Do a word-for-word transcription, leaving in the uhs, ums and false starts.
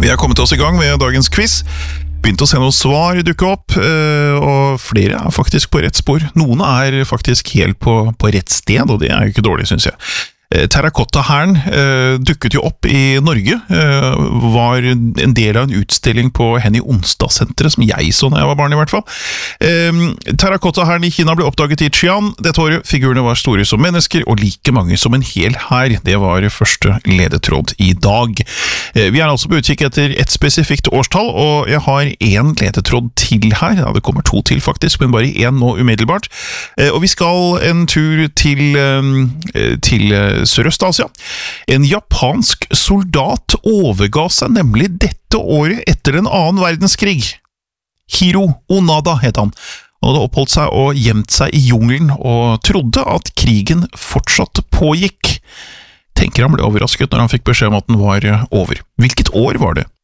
Vi er kommet oss i gang med dagens quiz. Begynte å se noen svar dukke opp, og flere er faktisk på rett spor. Noen er faktisk helt på, på rett sted, og det er jo ikke dårlig, synes jeg. Terrakotta-hæren eh, dukket jo opp i Norge, eh, var en del av en utstilling på Henny Onsdag-senteret, som jeg så når jeg var barn i hvert fall. Eh, Terrakotta-hæren i Kina ble oppdaget i Xi'an dette året. Figurene var store som mennesker, og like mange som en hel hær. Det var første ledetråd i dag. Eh, vi er altså på utkikk etter et spesifikt årstall, og jeg har en ledetråd til her. Ja, det kommer to til faktisk, men bare en nå umiddelbart. Eh, og vi skal en tur til, eh, til Sørøst-Asia. En japansk soldat overga seg nemlig dette året etter den annen verdenskrig. Hiro Onada het han. Han hadde oppholdt seg og gjemt seg i jungelen og trodde at krigen fortsatt pågikk. Tenker han ble overrasket når han fikk beskjed om at den var over. Hvilket år var det?